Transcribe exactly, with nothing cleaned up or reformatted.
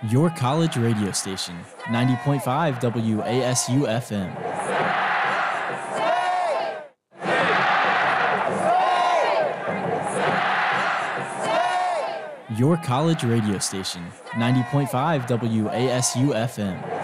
Your college radio station, ninety point five W A S U F M. Your college radio station, ninety point five W A S U F M.